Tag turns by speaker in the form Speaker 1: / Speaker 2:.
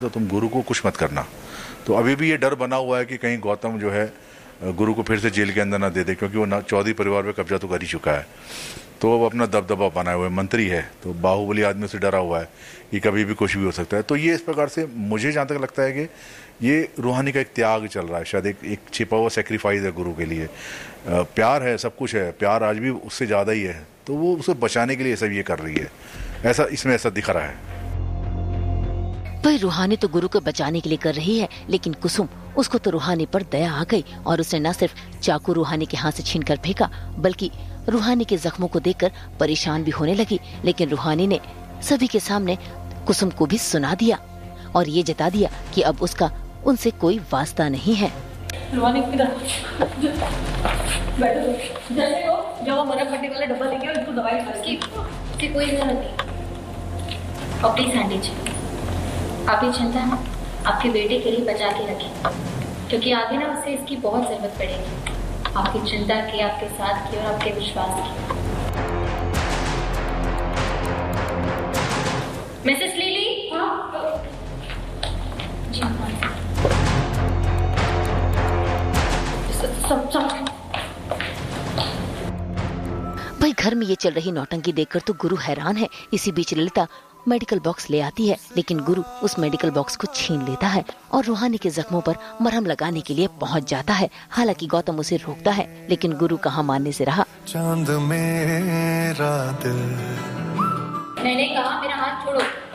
Speaker 1: तो तुम गुरु को कुछ मत करना। तो अभी भी ये डर बना हुआ है कि कहीं गौतम जो है गुरु को फिर से जेल के अंदर ना दे दे, क्योंकि वो चौधरी परिवार पे कब्जा तो कर ही चुका है। तो वो अपना दबदबा बनाए हुए मंत्री है, तो बाहुबली आदमी से डरा हुआ है कि कभी भी कुछ भी हो सकता है। तो ये इस प्रकार से मुझे जहाँ तक लगता है कि ये रूहानी का एक त्याग चल रहा है, शायद एक छिपा हुआ सेक्रीफाइस है गुरु के लिए। प्यार है, सब कुछ है, प्यार आज भी उससे ज़्यादा ही है, तो वो उसे बचाने के लिए सब ये कर रही है, ऐसा इसमें ऐसा दिख रहा है।
Speaker 2: भाई रूहानी तो गुरु को बचाने के लिए कर रही है, लेकिन कुसुम उसको तो रूहानी पर दया आ गई और उसने न सिर्फ चाकू रूहानी के हाथ से छीनकर फेंका, बल्कि रूहानी के जख्मों को देखकर परेशान भी होने लगी। लेकिन रूहानी ने सभी के सामने कुसुम को भी सुना दिया और ये जता दिया कि अब उसका उनसे कोई वास्ता नहीं है।
Speaker 3: रूहानी जब वो मरहम पट्टी वाला डब्बा लेके उसको दवाई की कोई जरूरत नहीं। और प्लीज आंटी जी, आप ये चिंता ना आपके बेटे के लिए बचा के रखें, क्योंकि आगे ना उसे इसकी बहुत जरूरत पड़ेगी। आपकी चिंता की, आपके साथ की और आपके विश्वास की। Mrs lily. हाँ जी सब
Speaker 2: भाई घर में ये चल रही नौटंकी देखकर तो गुरु हैरान है। इसी बीच ललिता मेडिकल बॉक्स ले आती है, लेकिन गुरु उस मेडिकल बॉक्स को छीन लेता है और रूहानी के जख्मों पर मरहम लगाने के लिए पहुंच जाता है। हालांकि गौतम उसे रोकता है, लेकिन गुरु कहाँ मानने से रहा।
Speaker 4: चांद मेरा दिल।
Speaker 3: मैंने कहा मेरा हाथ छोड़ो।